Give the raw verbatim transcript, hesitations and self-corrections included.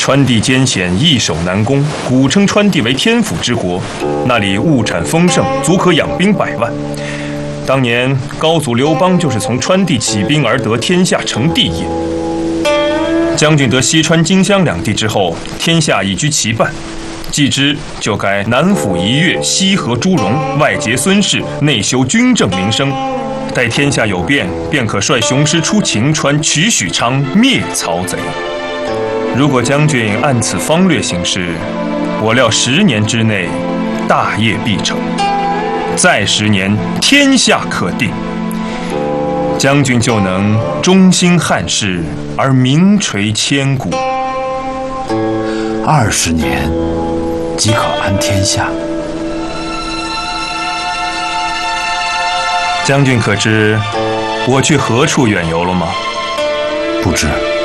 川地艰险，易守难攻，古称川地为天府之国，那里物产丰盛，足可养兵百万。当年高祖刘邦就是从川地起兵而得天下成帝也。将军得西川、荆襄两地之后，天下已居其半，继之就该南抚夷越，西和朱荣，外结孙氏，内修军政民生。待天下有变，便可率雄师出秦川，取许昌，灭曹贼。如果将军按此方略行事，我料十年之内，大业必成；再十年，天下可定。将军就能中兴汉室，而名垂千古。 二十年，即可安天下。 将军可知我去何处远游了吗？ 不知。